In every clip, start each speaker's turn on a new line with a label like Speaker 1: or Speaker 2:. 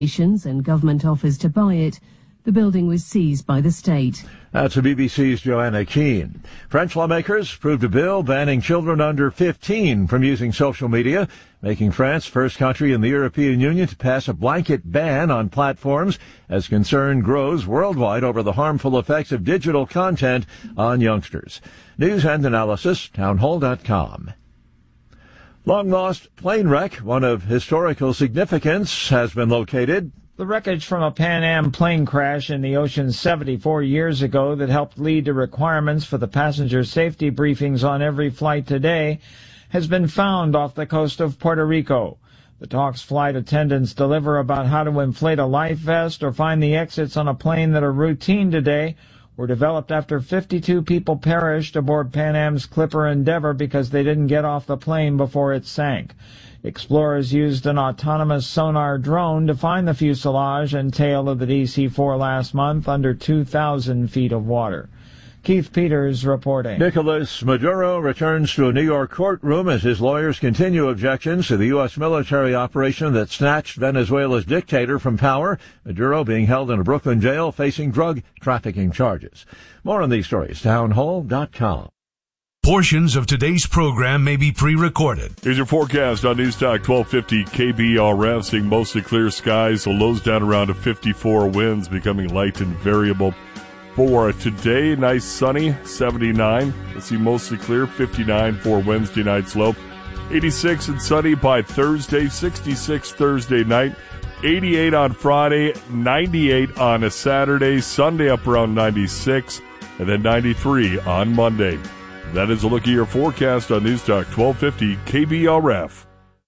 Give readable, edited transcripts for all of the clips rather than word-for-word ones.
Speaker 1: and government offers to buy it. The building was seized by the state.
Speaker 2: That's the BBC's Joanna Keane. French lawmakers approved a bill banning children under 15 from using social media, making France first country in the European Union to pass a blanket ban on platforms as concern grows worldwide over the harmful effects of digital content on youngsters. News and analysis, townhall.com. Long-lost plane wreck, one of historical significance, has been located.
Speaker 3: The wreckage from a Pan Am plane crash in the ocean 74 years ago that helped lead to requirements for the passenger safety briefings on every flight today has been found off the coast of Puerto Rico. The talks flight attendants deliver about how to inflate a life vest or find the exits on a plane that are routine today were developed after 52 people perished aboard Pan Am's Clipper Endeavour because they didn't get off the plane before it sank. Explorers used an autonomous sonar drone to find the fuselage and tail of the DC-4 last month under 2,000 feet of water. Keith Peters reporting.
Speaker 2: Nicolas Maduro returns to a New York courtroom as his lawyers continue objections to the U.S. military operation that snatched Venezuela's dictator from power. Maduro being held in a Brooklyn jail facing drug trafficking charges. More on these stories, townhall.com.
Speaker 4: Portions of today's program may be pre-recorded.
Speaker 5: Here's your forecast on News Talk 1250 KBRF. Seeing mostly clear skies, so lows down around to 54, winds becoming light and variable. For today, nice sunny, 79. We'll see mostly clear, 59 for Wednesday night's low. 86 and sunny by Thursday, 66 Thursday night. 88 on Friday, 98 on a Saturday, Sunday up around 96, and then 93 on Monday. That is a look at your forecast on News Talk 1250 KBRF.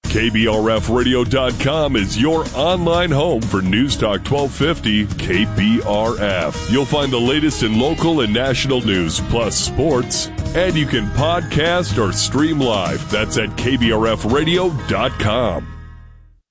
Speaker 5: KBRFradio.com is your online home for News Talk 1250 KBRF. You'll find the latest in local and national news, plus sports, and you can podcast or stream live. That's at KBRFradio.com.